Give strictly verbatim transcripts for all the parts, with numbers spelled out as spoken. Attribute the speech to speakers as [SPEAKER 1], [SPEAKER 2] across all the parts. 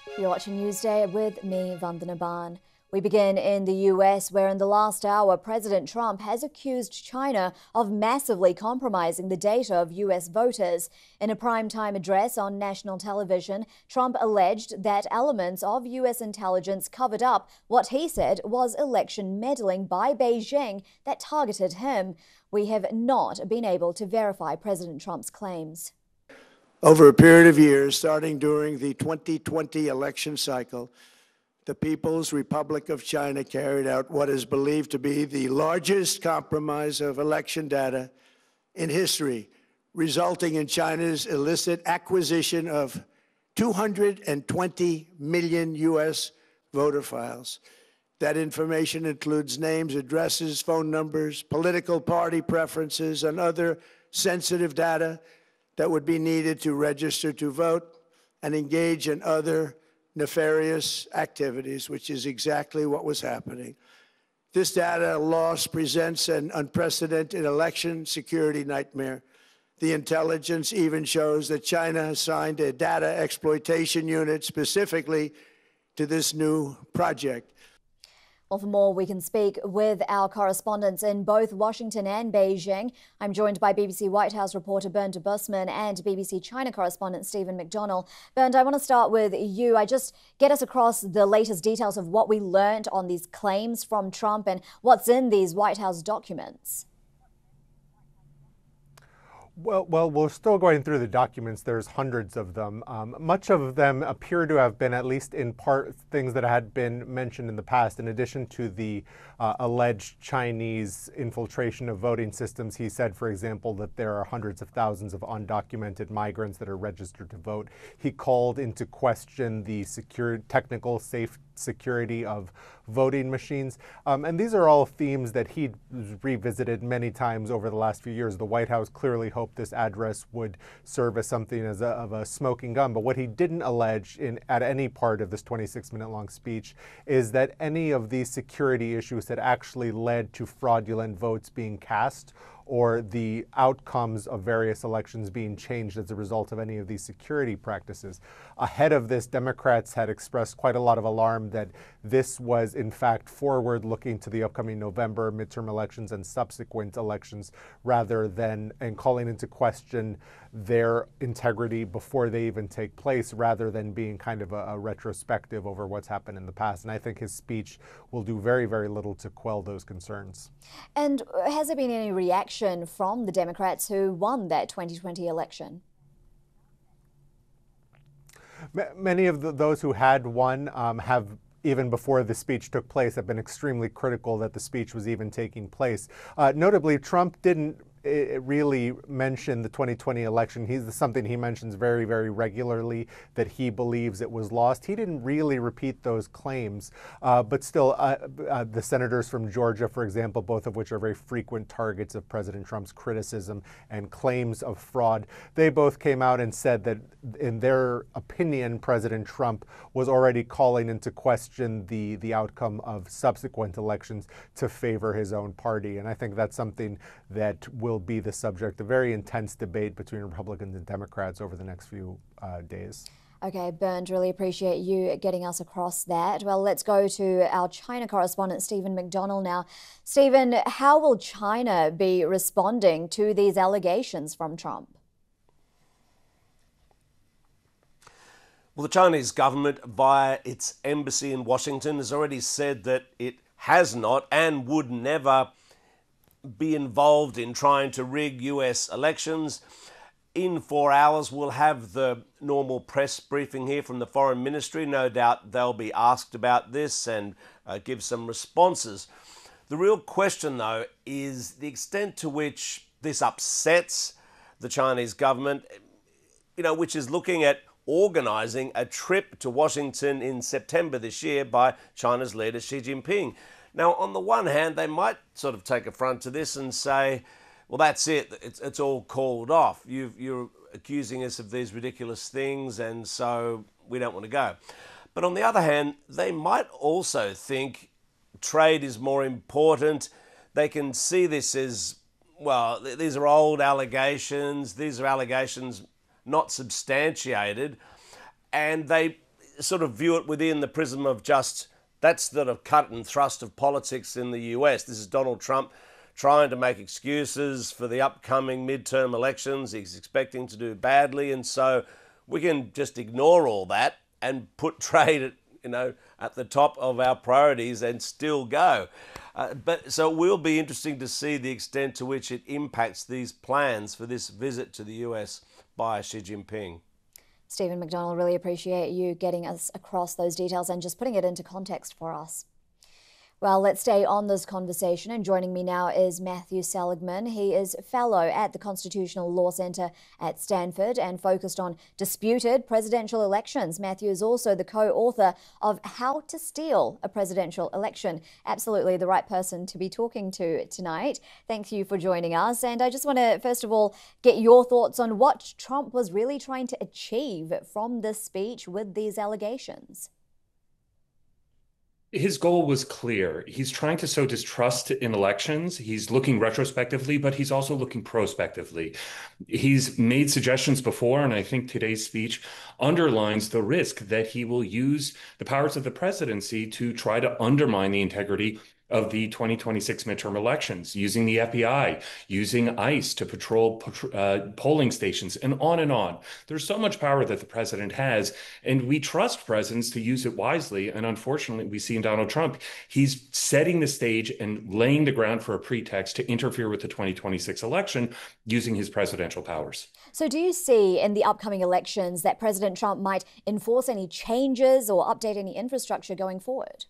[SPEAKER 1] You're watching Newsday with me, Vandana Ban. We begin in the U S, where in the last hour, President Trump has accused China of massively compromising the data of U S voters. In a primetime address on national television, Trump alleged that elements of U S intelligence covered up what he said was election meddling by Beijing that targeted him. We have not been able to verify President Trump's claims.
[SPEAKER 2] Over a period of years, starting during the twenty twenty election cycle, the People's Republic of China carried out what is believed to be the largest compromise of election data in history, resulting in China's illicit acquisition of two hundred twenty million U S voter files. That information includes names, addresses, phone numbers, political party preferences, and other sensitive data that would be needed to register to vote and engage in other nefarious activities, which is exactly what was happening. This data loss presents an unprecedented election security nightmare. The intelligence even shows that China assigned a data exploitation unit specifically to this new project.
[SPEAKER 1] Well, for more, we can speak with our correspondents in both Washington and Beijing. I'm joined by B B C White House reporter Bernd Busman and B B C China correspondent Stephen McDonnell. Bernd, I want to start with you. I just get us across the latest details of what we learned on these claims from Trump and what's in these White House documents.
[SPEAKER 3] Well, well, we're still going through the documents. There's hundreds of them. Um, much of them appear to have been, at least in part, things that had been mentioned in the past. In addition to the uh, alleged Chinese infiltration of voting systems, he said, for example, that there are hundreds of thousands of undocumented migrants that are registered to vote. He called into question the secure, technical safe security of voting machines. Um, and these are all themes that he'd revisited many times over the last few years. The White House clearly hoped this address would serve as something as a, of a smoking gun. But what he didn't allege in at any part of this twenty-six minute long speech is that any of these security issues had actually led to fraudulent votes being cast or the outcomes of various elections being changed as a result of any of these security practices. Ahead of this, Democrats had expressed quite a lot of alarm that this was, in fact, forward-looking to the upcoming November midterm elections and subsequent elections, rather than, and calling into question their integrity before they even take place, rather than being kind of a, a retrospective over what's happened in the past. And I think his speech will do very, very little to quell those concerns.
[SPEAKER 1] And has there been any reaction from the Democrats who won that twenty twenty election?
[SPEAKER 3] Many of the, those who had won um, have, even before the speech took place, have been extremely critical that the speech was even taking place. Uh, notably, Trump didn't It really mentioned the twenty twenty election. He's something he mentions very, very regularly, that he believes it was lost. He didn't really repeat those claims, uh, but still, uh, uh, the senators from Georgia, for example, both of which are very frequent targets of President Trump's criticism and claims of fraud, they both came out and said that, in their opinion, President Trump was already calling into question the, the outcome of subsequent elections to favor his own party. And I think that's something that will will be the subject of very intense debate between Republicans and Democrats over the next few uh, days.
[SPEAKER 1] Okay, Bernd, really appreciate you getting us across that. Well, let's go to our China correspondent, Stephen McDonnell now. Stephen, how will China be responding to these allegations from Trump?
[SPEAKER 4] Well, the Chinese government, via its embassy in Washington, has already said that it has not and would never be involved in trying to rig U S elections. In four hours, we'll have the normal press briefing here from the Foreign Ministry. No doubt they'll be asked about this and uh, give some responses. The real question, though, is the extent to which this upsets the Chinese government, you know, which is looking at organising a trip to Washington in September this year by China's leader Xi Jinping. Now, on the one hand, they might sort of take affront to this and say, well, that's it. It's, it's all called off. You've, you're accusing us of these ridiculous things, and so we don't want to go. But on the other hand, they might also think trade is more important. They can see this as, well, these are old allegations. These are allegations not substantiated. And they sort of view it within the prism of just that's the sort of cut and thrust of politics in the U S. This is Donald Trump trying to make excuses for the upcoming midterm elections. He's expecting to do badly, and so we can just ignore all that and put trade at, you know, at the top of our priorities and still go. Uh, but so it will be interesting to see the extent to which it impacts these plans for this visit to the U S by Xi Jinping.
[SPEAKER 1] Stephen McDonald, really appreciate you getting us across those details and just putting it into context for us. Well, let's stay on this conversation, and joining me now is Matthew Seligman. He is fellow at the Constitutional Law Center at Stanford and focused on disputed presidential elections. Matthew is also the co-author of How to Steal a Presidential Election. Absolutely the right person to be talking to tonight. Thank you for joining us. And I just want to, first of all, get your thoughts on what Trump was really trying to achieve from this speech with these allegations.
[SPEAKER 5] His goal was clear. He's trying to sow distrust in elections. He's looking retrospectively, but he's also looking prospectively. He's made suggestions before, and I think today's speech underlines the risk that he will use the powers of the presidency to try to undermine the integrity of the twenty twenty-six midterm elections, using the F B I, using ICE to patrol uh, polling stations, and on and on. There's so much power that the president has, and we trust presidents to use it wisely. And unfortunately, we see in Donald Trump, he's setting the stage and laying the ground for a pretext to interfere with the twenty twenty-six election using his presidential powers.
[SPEAKER 1] So do you see in the upcoming elections that President Trump might enforce any changes or update any infrastructure going forward?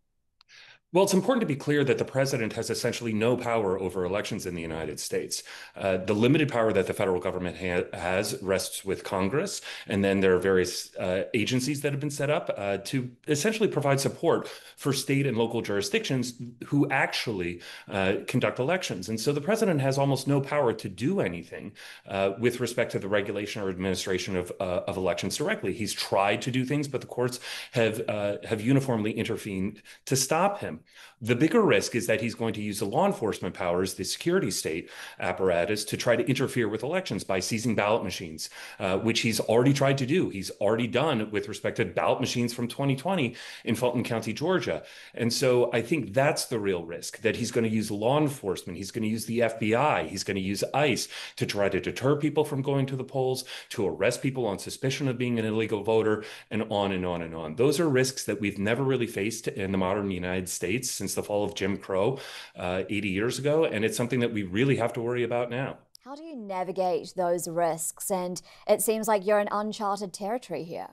[SPEAKER 5] Well, it's important to be clear that the president has essentially no power over elections in the United States. Uh, the limited power that the federal government ha has rests with Congress, and then there are various uh, agencies that have been set up uh, to essentially provide support for state and local jurisdictions who actually uh, conduct elections. And so the president has almost no power to do anything uh, with respect to the regulation or administration of, uh, of elections directly. He's tried to do things, but the courts have, uh, have uniformly intervened to stop him. The bigger risk is that he's going to use the law enforcement powers, the security state apparatus, to try to interfere with elections by seizing ballot machines, uh, which he's already tried to do. He's already done with respect to ballot machines from twenty twenty in Fulton County, Georgia. And so I think that's the real risk, that he's going to use law enforcement. He's going to use the F B I. He's going to use ICE to try to deter people from going to the polls, to arrest people on suspicion of being an illegal voter, and on and on and on. Those are risks that we've never really faced in the modern United States since the fall of Jim Crow uh, eighty years ago, and it's something that we really have to worry about now.
[SPEAKER 1] How do you navigate those risks? And it seems like you're in uncharted territory here.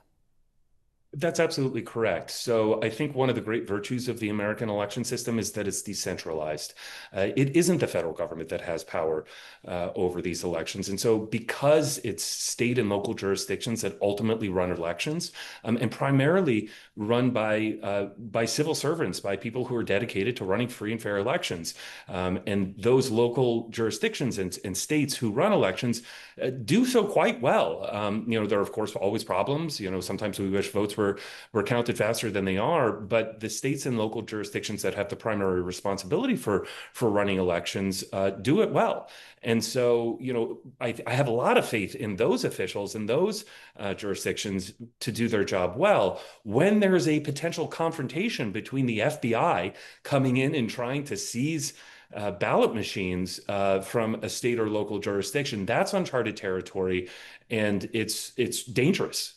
[SPEAKER 5] That's absolutely correct. So I think one of the great virtues of the American election system is that it's decentralized. Uh, it isn't the federal government that has power uh, over these elections. And so because it's state and local jurisdictions that ultimately run elections, um, and primarily run by uh, by civil servants, by people who are dedicated to running free and fair elections. Um, and those local jurisdictions and, and states who run elections uh, do so quite well. Um, you know, there are, of course, always problems. You know, sometimes we wish votes were, were counted faster than they are, but the states and local jurisdictions that have the primary responsibility for, for running elections uh, do it well. And so, you know, I, I have a lot of faith in those officials and those uh, jurisdictions to do their job well. When there's a potential confrontation between the F B I coming in and trying to seize uh, ballot machines uh, from a state or local jurisdiction, that's uncharted territory, and it's it's dangerous.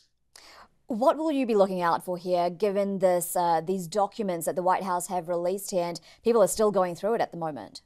[SPEAKER 1] What will you be looking out for here, given this uh, these documents that the White House have released here, and people are still going through it at the moment?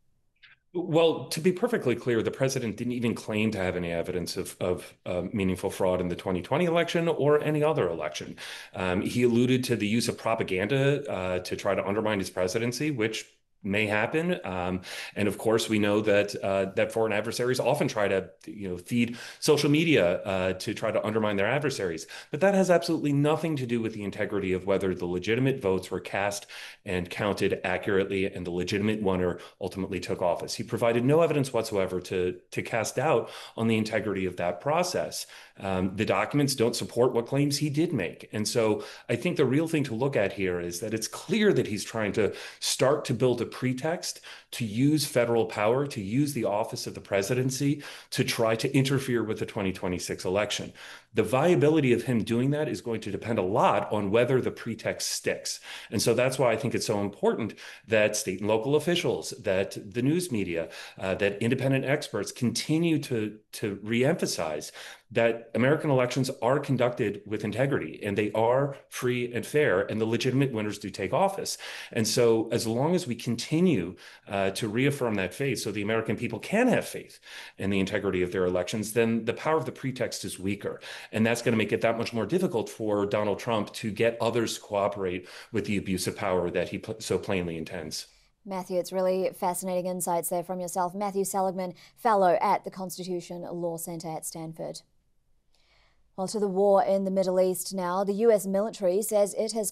[SPEAKER 5] Well, to be perfectly clear, the president didn't even claim to have any evidence of, of uh, meaningful fraud in the twenty twenty election or any other election. Um, he alluded to the use of propaganda uh, to try to undermine his presidency, which may happen. Um, and of course, we know that uh, that foreign adversaries often try to, you know, feed social media uh, to try to undermine their adversaries. But that has absolutely nothing to do with the integrity of whether the legitimate votes were cast and counted accurately and the legitimate winner ultimately took office. He provided no evidence whatsoever to, to cast doubt on the integrity of that process. Um, the documents don't support what claims he did make. And so I think the real thing to look at here is that it's clear that he's trying to start to build a pretext to use federal power, to use the office of the presidency to try to interfere with the twenty twenty-six election. The viability of him doing that is going to depend a lot on whether the pretext sticks. And so that's why I think it's so important that state and local officials, that the news media, uh, that independent experts continue to, to reemphasize that American elections are conducted with integrity and they are free and fair, and the legitimate winners do take office. And so as long as we continue uh, to reaffirm that faith so the American people can have faith in the integrity of their elections, then the power of the pretext is weaker. And that's going to make it that much more difficult for Donald Trump to get others to cooperate with the abuse of power that he so plainly intends.
[SPEAKER 1] Matthew, it's really fascinating insights there from yourself. Matthew Seligman, Fellow at the Constitution Law Center at Stanford. Well, to the war in the Middle East now. The U S military says it has